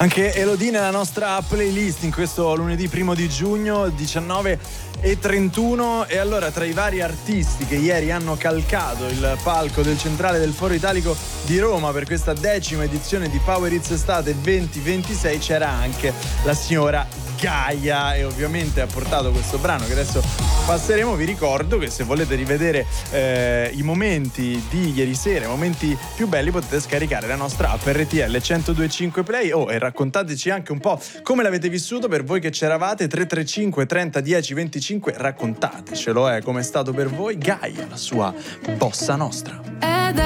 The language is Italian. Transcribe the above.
Anche Elodie nella nostra playlist in questo lunedì 1 di giugno 19:31. E allora, tra i vari artisti che ieri hanno calcato il palco del Centrale del Foro Italico di Roma per questa 10ª edizione di Power Hits Estate 2026 c'era anche la signora Gaia, e ovviamente ha portato questo brano che adesso passeremo. Vi ricordo che se volete rivedere i momenti di ieri sera, i momenti più belli, potete scaricare la nostra app RTL 102.5 Play e raccontateci anche un po' come l'avete vissuto per voi che c'eravate. 335 30 10 25, raccontatecelo, come è stato per voi Gaia, la sua bossa nostra.